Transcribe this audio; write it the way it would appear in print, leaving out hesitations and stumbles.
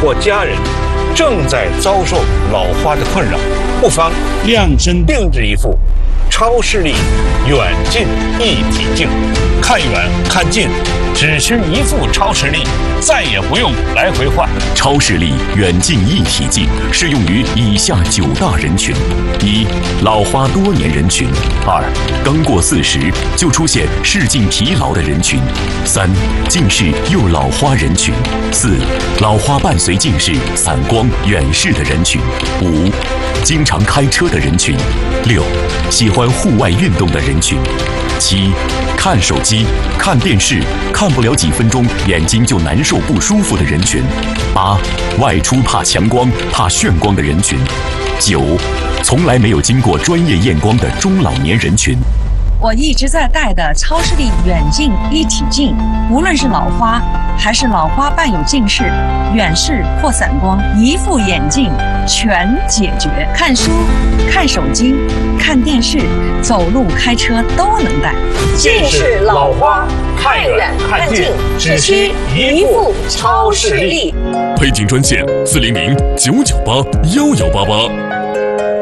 或家人正在遭受老花的困扰，不妨量身定制一副超视力远近一体镜，看远看近，只需一副超视力，再也不用来回换。 超视力远近一体镜适用于以下9大人群：一、老花多年人群；二、刚过40就出现视镜疲劳的人群；三、近视又老花人群；四、老花伴随近视、散光、远视的人群；五、经常开车的人群；六、喜欢户外运动的人群；七、看手机、看电视看不了几分钟眼睛就难受不舒服的人群；八、外出怕强光、怕眩光的人群；九、从来没有经过专业验光的中老年人群。 我一直在戴的超视力远近一体镜，无论是老花还是老花伴有近视、远视或散光，一副眼镜全解决。看书、看手机、看电视、走路、开车都能戴。 近视、老花，看远看近，只需一副超视力。 配镜专线：400-998-1188。